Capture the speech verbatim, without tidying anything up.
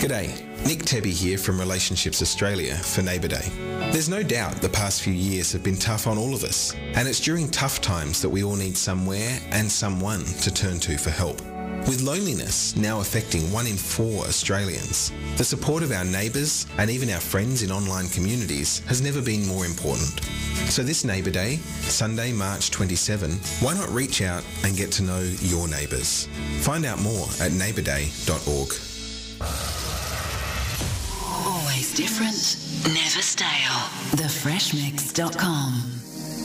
G'day, Nick Tebby here from Relationships Australia for Neighbour Day. There's no doubt the past few years have been tough on all of us, and it's during tough times that we all need somewhere and someone to turn to for help. With loneliness now affecting one in four Australians, the support of our neighbours and even our friends in online communities has never been more important. So this Neighbour Day, Sunday, March twenty-seventh, why not reach out and get to know your neighbours? Find out more at neighbour day dot org. Always different, never stale. the fresh mix dot com